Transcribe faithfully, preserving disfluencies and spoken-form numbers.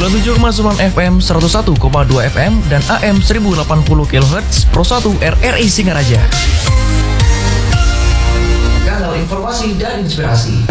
sembilan puluh tujuh koma sembilan F M, seratus satu koma dua F M, dan A M seribu delapan puluh kilohertz Pro satu R R I Singaraja. Kanal informasi dan inspirasi.